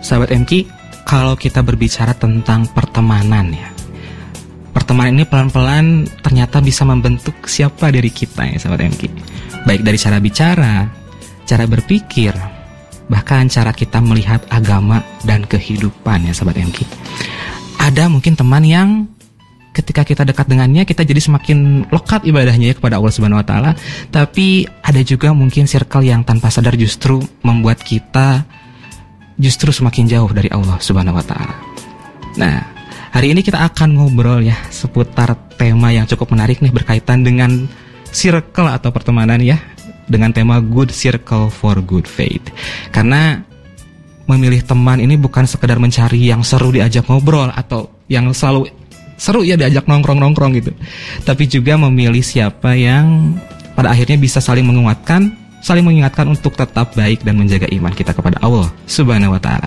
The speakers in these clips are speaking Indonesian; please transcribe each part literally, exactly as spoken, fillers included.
Sahabat M K, kalau kita berbicara tentang pertemanan ya, pertemanan ini pelan-pelan ternyata bisa membentuk siapa diri kita ya sahabat M K. Baik dari cara bicara, cara berpikir, bahkan cara kita melihat agama dan kehidupan ya sahabat M K. Ada mungkin teman yang ketika kita dekat dengannya kita jadi semakin lekat ibadahnya ya kepada Allah Subhanahu wa taala, tapi ada juga mungkin circle yang tanpa sadar justru membuat kita justru semakin jauh dari Allah Subhanahu wa taala. Nah, hari ini kita akan ngobrol ya seputar tema yang cukup menarik nih berkaitan dengan circle atau pertemanan ya, dengan tema Good Circle for Good Faith. Karena memilih teman ini bukan sekedar mencari yang seru diajak ngobrol atau yang selalu seru ya diajak nongkrong-nongkrong gitu, tapi juga memilih siapa yang pada akhirnya bisa saling menguatkan, saling mengingatkan untuk tetap baik dan menjaga iman kita kepada Allah Subhanahu wa taala.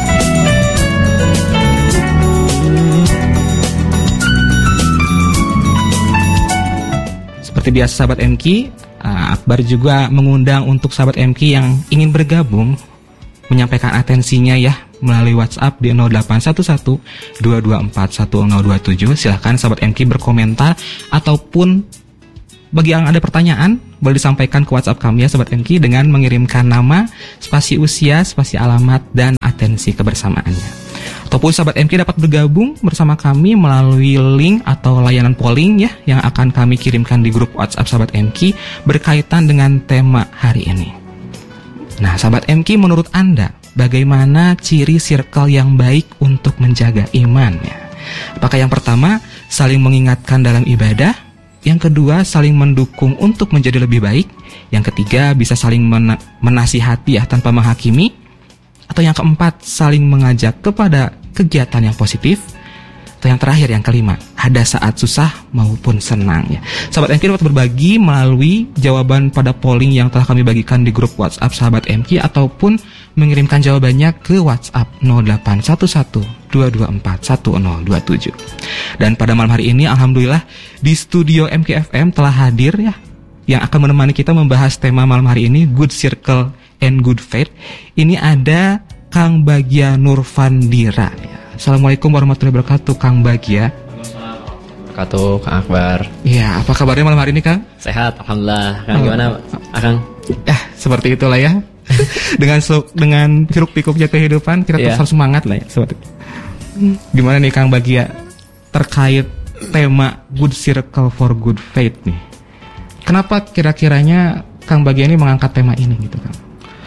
Seperti biasa sahabat M K, Akbar juga mengundang untuk sahabat M K yang ingin bergabung menyampaikan atensinya ya melalui WhatsApp di nol delapan satu satu dua dua empat satu nol dua tujuh. Silahkan sahabat M K berkomentar ataupun bagi yang ada pertanyaan boleh disampaikan ke WhatsApp kami ya sahabat M K dengan mengirimkan nama, spasi usia, spasi alamat dan atensi kebersamaannya. Ataupun sahabat M K dapat bergabung bersama kami melalui link atau layanan polling ya yang akan kami kirimkan di grup WhatsApp sahabat M K berkaitan dengan tema hari ini. Nah, sahabat M K, menurut Anda bagaimana ciri circle yang baik untuk menjaga iman ya? Apakah yang pertama saling mengingatkan dalam ibadah, yang kedua saling mendukung untuk menjadi lebih baik, yang ketiga bisa saling men- menasihati ya tanpa menghakimi, atau yang keempat saling mengajak kepada kegiatan yang positif, atau yang terakhir yang kelima ada saat susah maupun senang ya. Sahabat M K dapat berbagi melalui jawaban pada polling yang telah kami bagikan di grup WhatsApp sahabat M K ataupun mengirimkan jawabannya ke WhatsApp nol delapan satu satu dua dua empat satu nol dua tujuh. Dan pada malam hari ini alhamdulillah di studio M K F M telah hadir ya yang akan menemani kita membahas tema malam hari ini Good Circle and Good Faith. Ini ada Kang Bagja Nurfandira ya. Assalamualaikum warahmatullahi wabarakatuh Kang Bagja. Wabarakatuh Kang Akbar. Iya, apa kabarnya malam hari ini Kang? Sehat, alhamdulillah. Kang gimana, Akang? Ya, seperti itulah ya. dengan su- dengan hiruk pikuknya kehidupan kita yeah. terus semangat lah ya seperti itu. Gimana nih Kang Bagja terkait tema Good Circle for Good Faith nih? Kenapa kira-kiranya Kang Bagja ini mengangkat tema ini gitu Kang?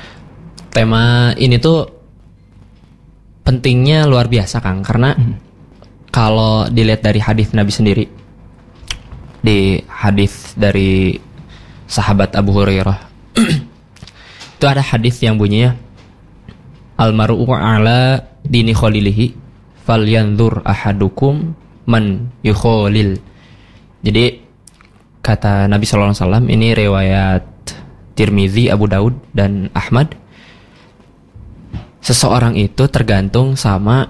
Tema ini tuh pentingnya luar biasa Kang, karena hmm. kalau dilihat dari hadis Nabi sendiri, di hadis dari sahabat Abu Hurairah itu ada hadis yang bunyinya almaru ala dini khalilihi falyanzur ahadukum man yukhalil. Jadi kata Nabi sallallahu alaihi wasallam, ini riwayat Tirmizi, Abu Daud dan Ahmad, seseorang itu tergantung sama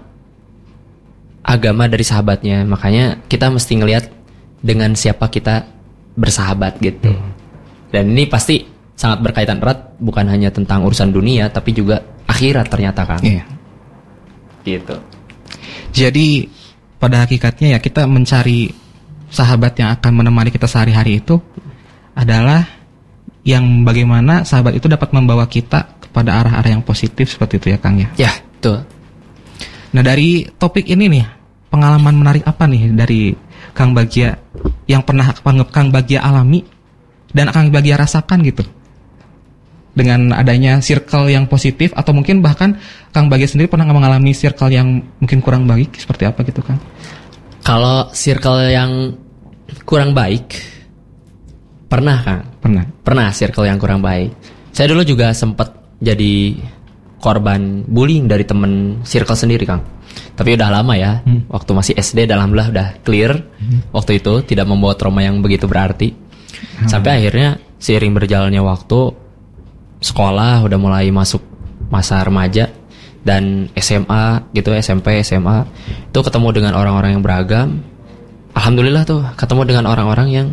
agama dari sahabatnya. Makanya kita mesti ngelihat dengan siapa kita bersahabat gitu. Hmm. Dan ini pasti sangat berkaitan erat, bukan hanya tentang urusan dunia tapi juga akhirat ternyata Kang. Iya. Gitu. Jadi pada hakikatnya ya kita mencari sahabat yang akan menemani kita sehari-hari itu adalah yang bagaimana sahabat itu dapat membawa kita pada arah-arah yang positif seperti itu ya Kang ya. Ya, betul. Nah, dari topik ini nih, pengalaman menarik apa nih dari Kang Bagja yang pernah Kang Bagja alami dan Kang Bagja rasakan gitu? Dengan adanya circle yang positif atau mungkin bahkan Kang Bagja sendiri pernah mengalami circle yang mungkin kurang baik seperti apa gitu Kang? Kalau circle yang kurang baik pernah Kang? Pernah. Pernah circle yang kurang baik. Saya dulu juga sempat jadi korban bullying dari temen circle sendiri Kang. Tapi udah lama ya, hmm. waktu masih S D alhamdulillah udah clear. hmm. Waktu itu tidak membawa trauma yang begitu berarti. hmm. Sampai akhirnya seiring berjalannya waktu, sekolah udah mulai masuk masa remaja, dan S M A gitu, S M P, S M A itu ketemu dengan orang-orang yang beragam. Alhamdulillah tuh ketemu dengan orang-orang yang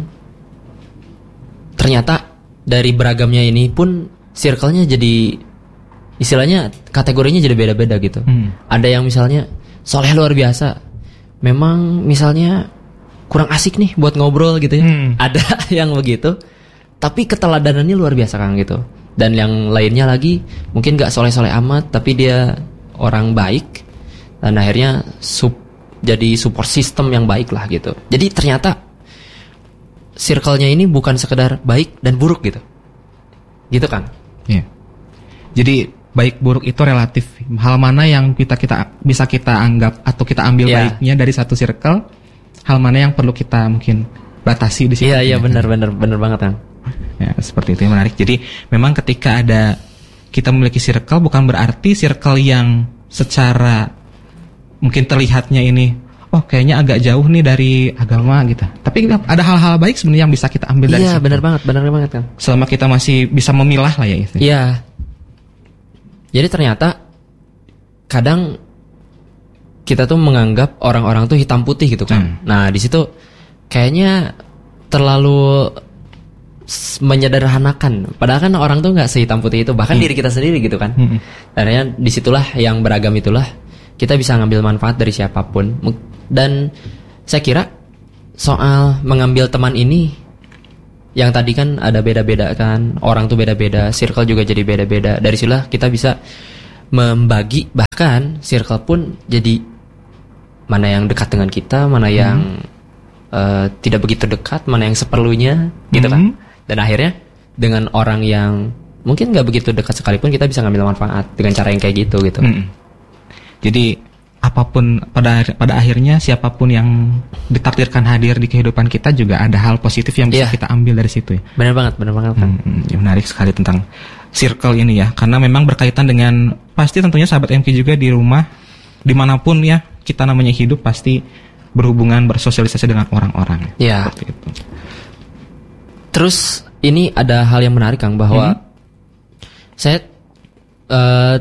ternyata dari beragamnya ini pun circle-nya jadi istilahnya kategorinya jadi beda-beda gitu. Hmm. Ada yang misalnya soleh luar biasa, memang misalnya kurang asik nih buat ngobrol gitu ya. Hmm. Ada yang begitu, tapi keteladanannya luar biasa Kang gitu. Dan yang lainnya lagi mungkin gak soleh-soleh amat, tapi dia orang baik dan akhirnya sub, jadi support system yang baik lah gitu. Jadi ternyata circle-nya ini bukan sekedar baik dan buruk gitu. Gitu kan? Iya. Jadi baik buruk itu relatif. Hal mana yang kita kita bisa kita anggap atau kita ambil yeah. baiknya dari satu circle, hal mana yang perlu kita mungkin batasi di situ. Iya iya benar benar benar banget Kang. Ya, seperti itu yang menarik. Jadi memang ketika ada kita memiliki circle bukan berarti circle yang secara mungkin terlihatnya ini oh kayaknya agak jauh nih dari agama gitu. Tapi ada hal-hal baik sebenarnya yang bisa kita ambil dari situ. Iya benar banget, benar banget Kang. Selama kita masih bisa memilah lah ya itu. Iya. Jadi ternyata kadang kita tuh menganggap orang-orang tuh hitam putih gitu kan. Hmm. Nah di situ kayaknya terlalu menyederhanakan. Padahal kan orang tuh nggak sehitam putih itu. Bahkan hmm. diri kita sendiri gitu kan. Hmm. Akhirnya disitulah yang beragam itulah kita bisa ngambil manfaat dari siapapun. Dan saya kira soal mengambil teman ini, yang tadi kan ada beda-beda kan, orang tuh beda-beda, circle juga jadi beda-beda. Dari situlah kita bisa membagi, bahkan circle pun jadi mana yang dekat dengan kita, mana yang hmm. uh, tidak begitu dekat, mana yang seperlunya, gitu hmm. kan. Dan akhirnya dengan orang yang mungkin nggak begitu dekat sekalipun kita bisa ngambil manfaat dengan cara yang kayak gitu, gitu. Hmm. Jadi apapun pada pada akhirnya siapapun yang ditakdirkan hadir di kehidupan kita juga ada hal positif yang bisa yeah. kita ambil dari situ ya. Benar banget, benar banget kan. Hmm, ya menarik sekali tentang circle ini ya, karena memang berkaitan dengan pasti tentunya sahabat M K juga di rumah dimanapun ya kita namanya hidup pasti berhubungan bersosialisasi dengan orang-orang. Ya. Seperti itu. Terus ini ada hal yang menarik Kang bahwa hmm. saya uh,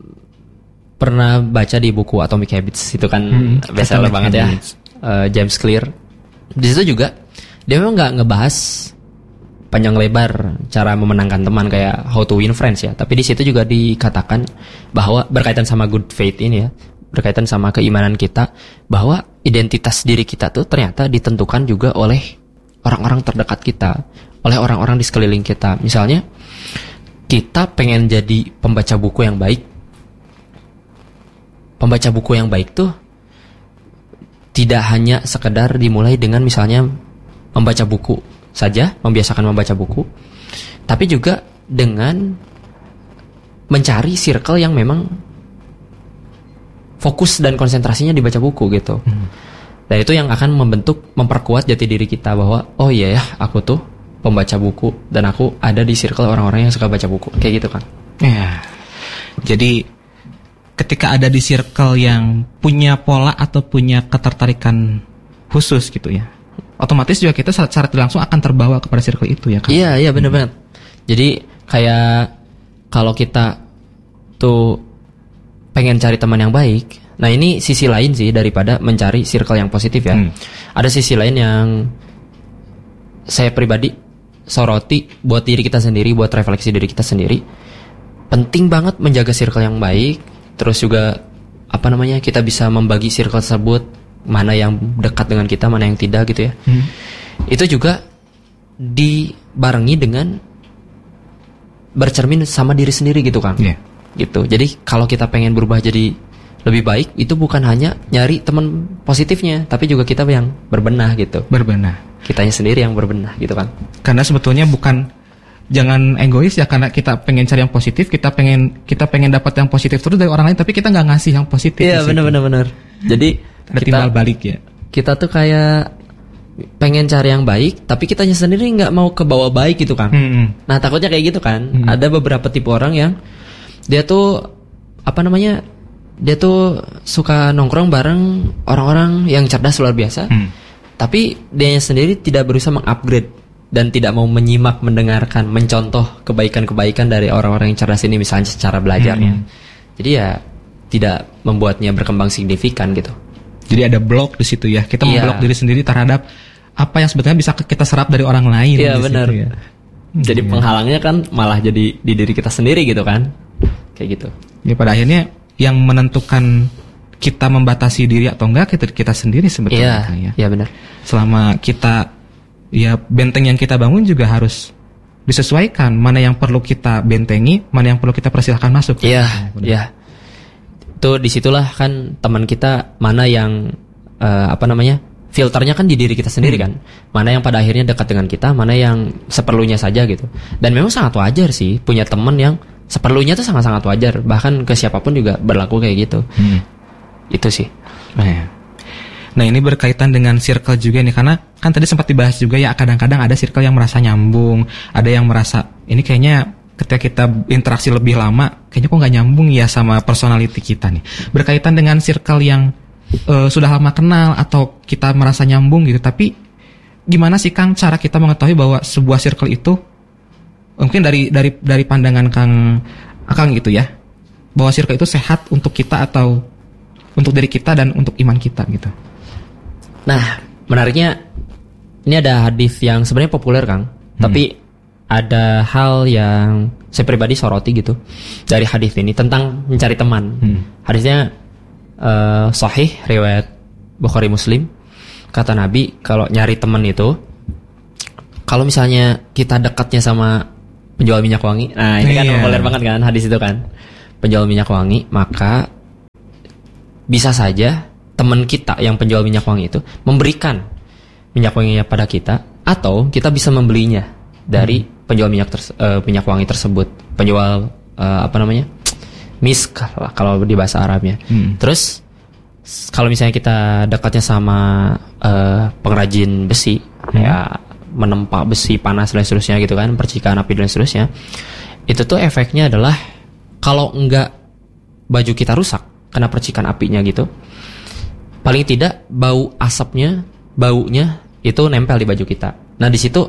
pernah baca di buku Atomic Habits itu kan hmm, bestseller banget ya, uh, James Clear. Di situ juga dia memang nggak ngebahas panjang lebar cara memenangkan teman kayak how to win friends ya, tapi di situ juga dikatakan bahwa berkaitan sama good faith ini ya, berkaitan sama keimanan kita, bahwa identitas diri kita tuh ternyata ditentukan juga oleh orang-orang terdekat kita, oleh orang-orang di sekeliling kita. Misalnya kita pengen jadi pembaca buku yang baik. Pembaca buku yang baik tuh tidak hanya sekedar dimulai dengan misalnya membaca buku saja, membiasakan membaca buku, tapi juga dengan mencari circle yang memang fokus dan konsentrasinya dibaca buku gitu. Hmm. Dan itu yang akan membentuk, memperkuat jati diri kita bahwa oh iya ya, aku tuh pembaca buku dan aku ada di circle orang-orang yang suka baca buku, kayak gitu kan. Ya. Jadi ketika ada di circle yang punya pola atau punya ketertarikan khusus gitu ya, otomatis juga kita secara langsung akan terbawa kepada circle itu ya kan? Iya, iya benar hmm. banget. Jadi kayak kalau kita tuh pengen cari teman yang baik, nah ini sisi lain sih daripada mencari circle yang positif ya. Hmm. Ada sisi lain yang saya pribadi soroti buat diri kita sendiri, buat refleksi diri kita sendiri. Penting banget menjaga circle yang baik. Terus juga apa namanya, kita bisa membagi circle tersebut, mana yang dekat dengan kita, mana yang tidak gitu ya. Hmm. Itu juga dibarengi dengan bercermin sama diri sendiri gitu Kang. Yeah. Gitu. Jadi kalau kita pengen berubah jadi lebih baik, itu bukan hanya nyari teman positifnya, tapi juga kita yang berbenah gitu. Berbenah. Kitanya sendiri yang berbenah gitu kan. Karena sebetulnya bukan, jangan egois ya, karena kita pengen cari yang positif, kita pengen kita pengen dapat yang positif terus dari orang lain, tapi kita nggak ngasih yang positif. Iya benar-benar benar. Jadi ada timbal balik ya. Kita tuh kayak pengen cari yang baik, tapi kitanya sendiri nggak mau ke bawah baik gitu kan. Hmm. Nah takutnya kayak gitu kan. Hmm. Ada beberapa tipe orang yang dia tuh apa namanya, dia tuh suka nongkrong bareng orang-orang yang cerdas luar biasa, hmm. tapi dia sendiri tidak berusaha mengupgrade dan tidak mau menyimak, mendengarkan, mencontoh kebaikan-kebaikan dari orang-orang yang cerdas ini, misalnya secara belajarnya. Hmm. Jadi ya tidak membuatnya berkembang signifikan gitu. Jadi ada blok di situ ya. Kita yeah. memblok diri sendiri terhadap apa yang sebetulnya bisa kita serap dari orang lain. Iya yeah, benar. Ya. Jadi yeah. penghalangnya kan malah jadi di diri kita sendiri gitu kan. kayak gitu. Ya pada akhirnya yang menentukan kita membatasi diri atau enggak kita kita sendiri sebetulnya. Iya, ya. Iya benar. Selama kita ya benteng yang kita bangun juga harus disesuaikan mana yang perlu kita bentengi, mana yang perlu kita persilahkan masuk. Iya, iya. Tuh disitulah kan teman kita mana yang uh, apa namanya filternya kan di diri kita sendiri hmm. kan, mana yang pada akhirnya dekat dengan kita, mana yang seperlunya saja gitu. Dan memang sangat wajar sih punya teman yang seperlunya tuh sangat-sangat wajar, bahkan ke siapapun juga berlaku kayak gitu. Hmm. Itu sih. Nah, ya. Nah ini berkaitan dengan circle juga nih, karena kan tadi sempat dibahas juga ya, kadang-kadang ada circle yang merasa nyambung, ada yang merasa ini kayaknya ketika kita interaksi lebih lama kayaknya kok nggak nyambung ya sama personality kita nih. Berkaitan dengan circle yang uh, sudah lama kenal atau kita merasa nyambung gitu, tapi gimana sih Kang cara kita mengetahui bahwa sebuah circle itu mungkin dari dari dari pandangan Kang Akang gitu ya, bahwa circle itu sehat untuk kita atau untuk diri kita dan untuk iman kita gitu. Nah, menariknya ini ada hadis yang sebenarnya populer Kang, hmm. tapi ada hal yang saya pribadi soroti gitu dari hadis ini tentang mencari teman. Hmm. Hadisnya uh, sahih riwayat Bukhari Muslim. Kata Nabi kalau nyari teman itu, kalau misalnya kita dekatnya sama penjual minyak wangi, nah ini kan yeah. populer banget kan hadis itu kan, penjual minyak wangi, maka bisa saja teman kita yang penjual minyak wangi itu memberikan minyak wanginya pada kita, atau kita bisa membelinya dari hmm. penjual minyak terse- uh, minyak wangi tersebut, penjual uh, apa namanya misk kalau di bahasa Arabnya. Hmm. Terus kalau misalnya kita dekatnya sama uh, pengrajin besi, hmm. ya menempa besi panas dan seterusnya gitu kan, percikan api dan seterusnya, itu tuh efeknya adalah kalau enggak baju kita rusak kena percikan apinya gitu, paling tidak bau asapnya, baunya itu nempel di baju kita. Nah di situ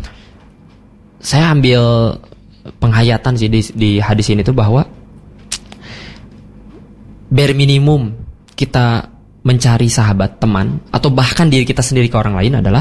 saya ambil penghayatan sih di, di hadis ini tuh bahwa bare minimum kita mencari sahabat, teman, atau bahkan diri kita sendiri ke orang lain adalah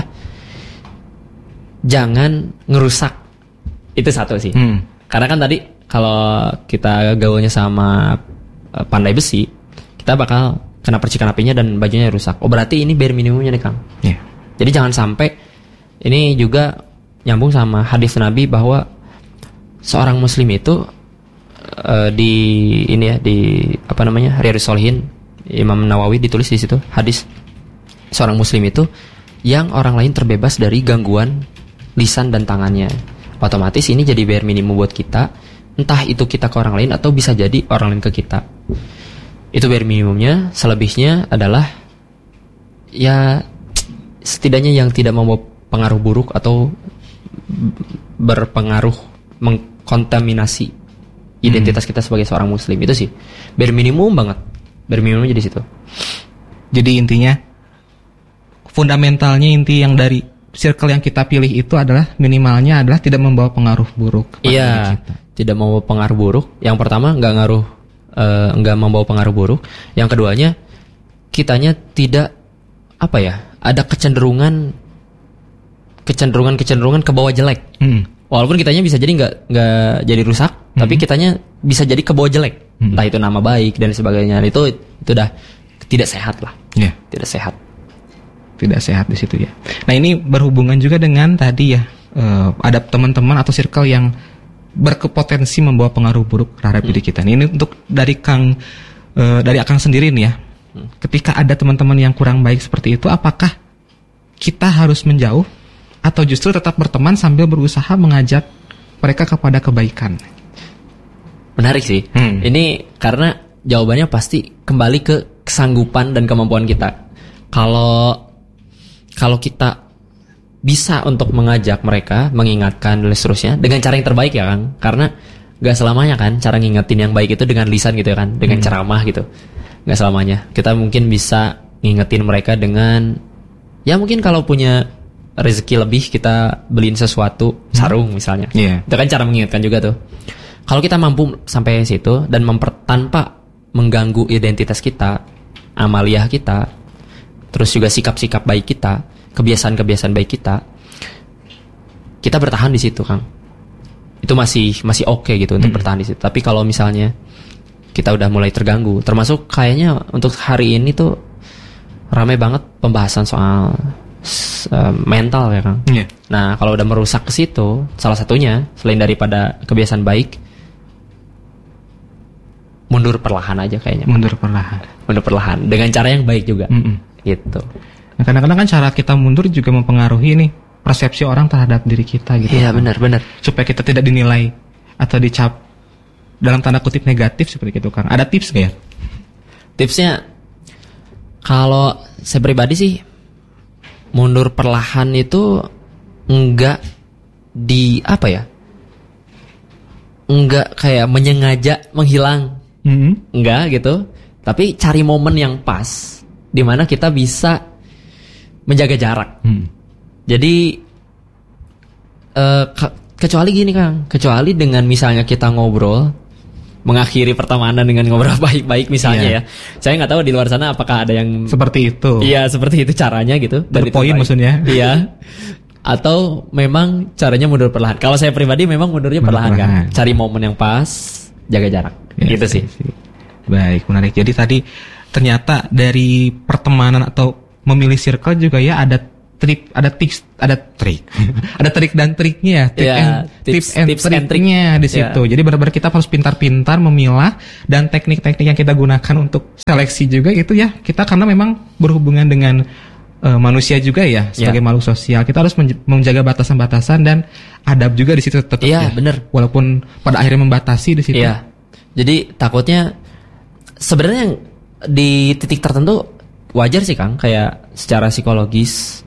jangan ngerusak. Itu satu sih. Hmm. Karena kan tadi kalau kita gaulnya sama pandai besi, kita bakal kena percikan apinya dan bajunya rusak. Oh berarti ini bare minimumnya nih Kang. Yeah. Jadi jangan sampai, ini juga nyambung sama hadis Nabi bahwa seorang muslim itu uh, di ini ya di apa namanya Riyadhus Shalihin, Imam Nawawi ditulis di situ hadis seorang muslim itu yang orang lain terbebas dari gangguan lisan dan tangannya. Otomatis ini jadi bare minimum buat kita, entah itu kita ke orang lain atau bisa jadi orang lain ke kita. Itu bare minimumnya. Selebihnya adalah ya setidaknya yang tidak membawa pengaruh buruk atau berpengaruh mengkontaminasi identitas hmm. kita sebagai seorang muslim. Itu sih bare minimum banget. Bare minimumnya di situ. Jadi intinya fundamentalnya, inti yang dari circle yang kita pilih itu adalah minimalnya adalah tidak membawa pengaruh buruk. Iya, kita. Tidak membawa pengaruh buruk. Yang pertama nggak ngaruh, uh, nggak membawa pengaruh buruk. Yang keduanya kitanya tidak apa ya, ada kecenderungan, kecenderungan kecenderungan ke bawah jelek. Hmm. Walaupun kitanya bisa jadi nggak nggak jadi rusak, hmm. tapi kitanya bisa jadi ke bawah jelek. Hmm. Entah itu nama baik dan sebagainya. Itu itu udah tidak sehat lah. Yeah. Tidak sehat. Tidak sehat di situ ya. Nah ini berhubungan juga dengan tadi ya, uh, ada teman-teman atau circle yang berkepotensi membawa pengaruh buruk terhadap hmm. diri kita. Ini untuk dari Kang, uh, dari Akang sendiri nih ya. Hmm. Ketika ada teman-teman yang kurang baik seperti itu, apakah kita harus menjauh atau justru tetap berteman sambil berusaha mengajak mereka kepada kebaikan? Menarik sih. Hmm. Ini karena jawabannya pasti kembali ke kesanggupan dan kemampuan kita. Kalau Kalau kita bisa untuk mengajak mereka, mengingatkan dan seterusnya dengan cara yang terbaik ya Kang. Karena gak selamanya kan cara ngingetin yang baik itu dengan lisan gitu ya kan, dengan hmm. ceramah gitu. Gak selamanya. Kita mungkin bisa ngingetin mereka dengan, ya mungkin kalau punya rezeki lebih kita beliin sesuatu, sarung misalnya. Yeah. Itu kan cara mengingatkan juga tuh. Kalau kita mampu sampai situ dan memper, tanpa mengganggu identitas kita, amaliyah kita, terus juga sikap-sikap baik kita, kebiasaan-kebiasaan baik kita, kita bertahan di situ, Kang. itu masih masih oke okay gitu untuk hmm. bertahan di situ. Tapi kalau misalnya kita udah mulai terganggu, termasuk kayaknya untuk hari ini tuh ramai banget pembahasan soal uh, mental ya Kang. Yeah. Nah kalau udah merusak ke situ, salah satunya selain daripada kebiasaan baik, mundur perlahan aja kayaknya. Mundur perlahan. Mundur perlahan dengan cara yang baik juga. Mm-mm. Gitu. Nah, kadang-kadang kan cara kita mundur juga mempengaruhi nih persepsi orang terhadap diri kita gitu. Iya benar benar. Supaya kita tidak dinilai atau dicap dalam tanda kutip negatif seperti itu Kang. Ada tips nggak ya? Tipsnya kalau saya pribadi sih mundur perlahan itu enggak di apa ya? Enggak kayak menyengaja menghilang. Mm-hmm. Enggak gitu. Tapi cari momen yang pas di mana kita bisa menjaga jarak. Mm. Jadi uh, ke- kecuali gini Kang, kecuali dengan misalnya kita ngobrol mengakhiri pertemanan dengan ngobrol baik-baik misalnya yeah. ya. Saya nggak tahu di luar sana apakah ada yang seperti itu. Iya, seperti itu caranya gitu. Berpoin maksudnya. Iya. Atau memang caranya mundur perlahan. Kalau saya pribadi memang mundurnya mundur perlahan, perlahan kan. Cari momen yang pas, jaga jarak. Ya, gitu sih. sih. Baik, menarik. Jadi tadi ternyata dari pertemanan atau memilih circle juga ya ada trik, ada tips, ada trik, ada trik dan triknya, trik yeah, and, tips, tips and tips and triknya di situ. Yeah. Jadi benar-benar kita harus pintar-pintar memilah dan teknik-teknik yang kita gunakan untuk seleksi juga itu ya kita karena memang berhubungan dengan uh, manusia juga ya sebagai yeah. makhluk sosial. Kita harus menj- menjaga batasan-batasan dan adab juga di situ tetap yeah, ya. Bener. Walaupun pada akhirnya membatasi di situ. Iya. Yeah. Jadi takutnya sebenarnya di titik tertentu wajar sih Kang, kayak secara psikologis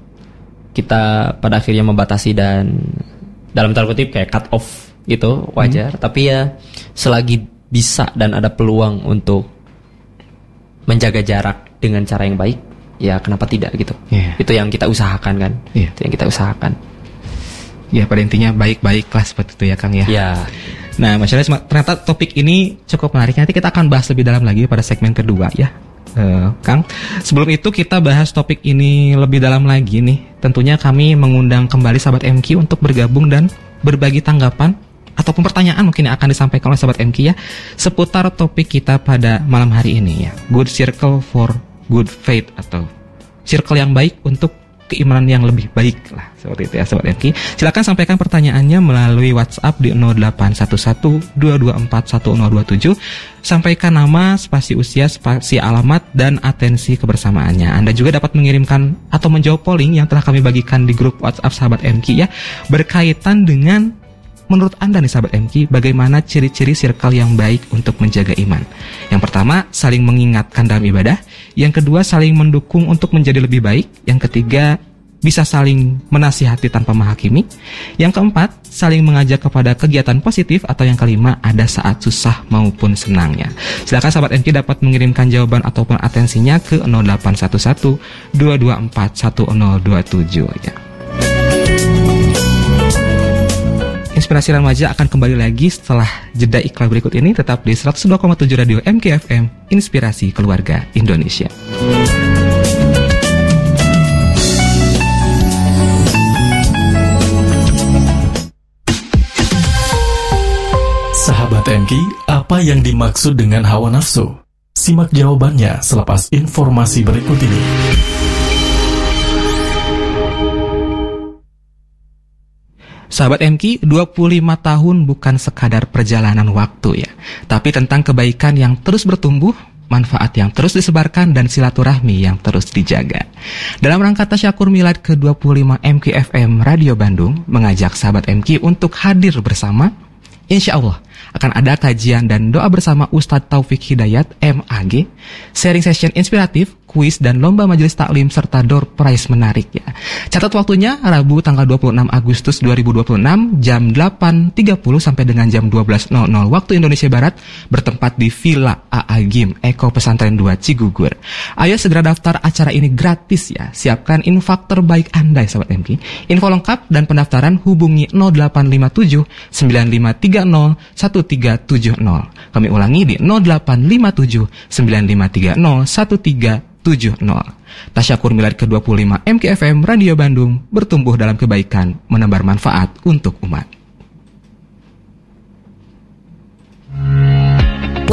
kita pada akhirnya membatasi dan dalam tanda kutip kayak cut off gitu, wajar. Hmm. Tapi ya selagi bisa dan ada peluang untuk menjaga jarak dengan cara yang baik, ya kenapa tidak gitu. Yeah. Itu yang kita usahakan kan. Yeah. Itu yang kita usahakan. Ya pada intinya baik-baiklah seperti itu ya Kang ya. Ya. Nah masyarakat ternyata topik ini cukup menarik. Nanti kita akan bahas lebih dalam lagi pada segmen kedua ya. Uh, Kang, sebelum itu kita bahas topik ini lebih dalam lagi nih. Tentunya kami mengundang kembali sahabat M Q untuk bergabung dan berbagi tanggapan ataupun pertanyaan mungkin yang akan disampaikan oleh sahabat M Q ya seputar topik kita pada malam hari ini ya. Good circle for good faith atau circle yang baik untuk keimanan yang lebih baik lah seperti itu ya sahabat M Q. Silakan sampaikan pertanyaannya melalui WhatsApp di nol delapan satu satu dua dua empat satu nol dua tujuh. Sampaikan nama, spasi usia, spasi alamat, dan atensi kebersamaannya. Anda juga dapat mengirimkan atau menjawab polling yang telah kami bagikan di grup WhatsApp sahabat M Q ya berkaitan dengan menurut Anda nih sahabat M Q, bagaimana ciri-ciri circle yang baik untuk menjaga iman? Yang pertama, saling mengingatkan dalam ibadah. Yang kedua, saling mendukung untuk menjadi lebih baik. Yang ketiga, bisa saling menasihati tanpa menghakimi. Yang keempat, saling mengajak kepada kegiatan positif. Atau yang kelima, ada saat susah maupun senangnya. Silakan sahabat M Q dapat mengirimkan jawaban ataupun atensinya ke nol delapan satu satu dua dua empat satu nol dua tujuh ya. Inspirasi Remaja akan kembali lagi setelah jeda iklan berikut ini. Tetap di seratus dua koma tujuh Radio M K F M, Inspirasi Keluarga Indonesia. Sahabat M K, apa yang dimaksud dengan hawa nafsu? Simak jawabannya selepas informasi berikut ini. Sahabat M K, dua puluh lima tahun bukan sekadar perjalanan waktu ya, tapi tentang kebaikan yang terus bertumbuh, manfaat yang terus disebarkan, dan silaturahmi yang terus dijaga. Dalam rangka tasyakur milad ke dua puluh lima M K F M Radio Bandung mengajak sahabat M K untuk hadir bersama. Insya Allah akan ada kajian dan doa bersama Ustadz Taufik Hidayat M A G, sharing session inspiratif, kuis dan lomba majelis taklim serta door prize menarik ya. Catat waktunya Rabu tanggal dua puluh enam Agustus dua ribu dua puluh enam jam delapan tiga puluh sampai dengan jam dua belas nol nol waktu Indonesia Barat, bertempat di Villa A A Gym Eko Pesantren dua Cigugur. Ayo segera daftar, acara ini gratis ya. Siapkan infak terbaik Anda ya sahabat M K. Info lengkap dan pendaftaran hubungi nol delapan lima tujuh sembilan lima tiga nol satu tiga tujuh nol. Kami ulangi di nol delapan lima tujuh sembilan lima tiga nol satu tiga tujuh nol. Tasyakur milad ke dua puluh lima M K F M Radio Bandung, bertumbuh dalam kebaikan, menebar manfaat untuk umat.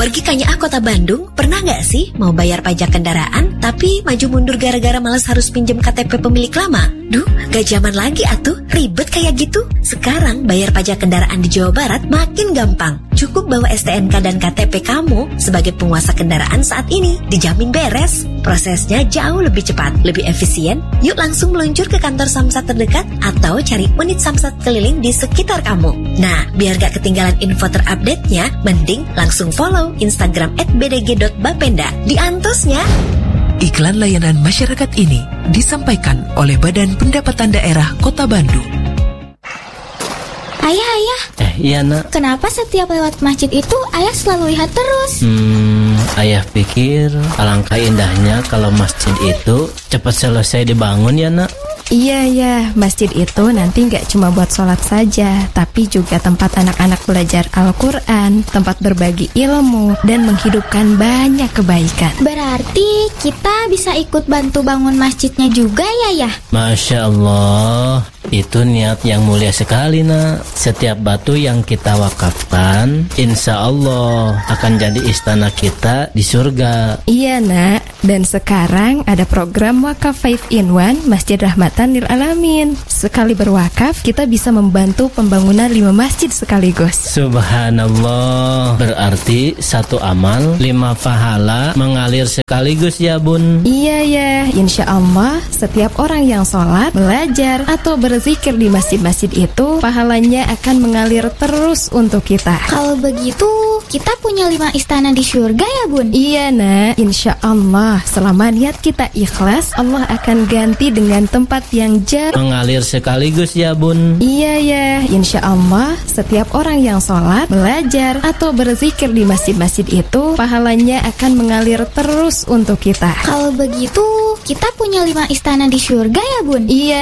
Wargi Kanyaah Kota Bandung, pernah nggak sih mau bayar pajak kendaraan tapi maju mundur gara-gara malas harus pinjem K T P pemilik lama? Duh, gak zaman lagi atuh, ribet kayak gitu. Sekarang bayar pajak kendaraan di Jawa Barat makin gampang. Cukup bawa S T N K dan K T P kamu sebagai penguasa kendaraan saat ini, dijamin beres. Prosesnya jauh lebih cepat, lebih efisien. Yuk langsung meluncur ke kantor Samsat terdekat atau cari unit Samsat keliling di sekitar kamu. Nah, biar gak ketinggalan info terupdate-nya, mending langsung follow Instagram at b d g dot bapenda. Diantosnya. Iklan layanan masyarakat ini disampaikan oleh Badan Pendapatan Daerah Kota Bandung. Ayah, ayah. Eh, iya nak. Kenapa setiap lewat masjid itu ayah selalu lihat terus? Hmm, ayah pikir alangkah indahnya kalau masjid itu cepat selesai dibangun ya nak. Iya ya, masjid itu nanti nggak cuma buat sholat saja, tapi juga tempat anak-anak belajar Al-Quran, tempat berbagi ilmu, dan menghidupkan banyak kebaikan. Berarti kita bisa ikut bantu bangun masjidnya juga ya ya? Masya Allah, itu niat yang mulia sekali nak. Setiap batu yang kita wakafkan, insya Allah akan jadi istana kita di surga. Iya nak, dan sekarang ada program Wakaf five in one Masjid Rahmatan Lil Alamin. Sekali berwakaf, kita bisa membantu pembangunan lima masjid sekaligus. Subhanallah, berarti satu amal, lima pahala mengalir sekaligus ya bun. Iya ya, insya Allah setiap orang yang sholat, belajar, atau berzikir di masjid-masjid itu, pahalanya akan mengalir terus untuk kita. Kalau begitu, kita punya lima istana di surga ya bun? Iya nak, insya Allah selama niat kita ikhlas, Allah akan ganti dengan tempat yang jauh mengalir sekaligus ya bun. Iya ya, insya Allah setiap orang yang sholat, belajar, atau berzikir di masjid-masjid itu, pahalanya akan mengalir terus untuk kita. Kalau begitu, kita punya lima istana di surga ya bun? Iya